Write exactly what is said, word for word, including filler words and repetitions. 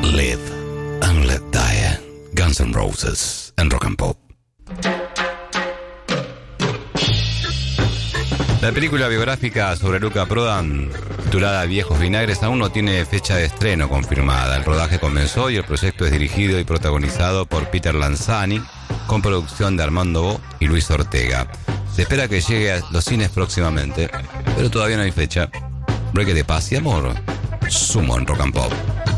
Live and Let Die, Guns N' Roses en Rock and Pop. La película biográfica sobre Luca Prodan, titulada Viejos Vinagres, aún no tiene fecha de estreno confirmada. El rodaje comenzó y el proyecto es dirigido y protagonizado por Peter Lanzani, con producción de Armando Bo y Luis Ortega. Se espera que llegue a los cines próximamente, pero todavía no hay fecha. Breque de paz y amor, sumo en Rock and Pop.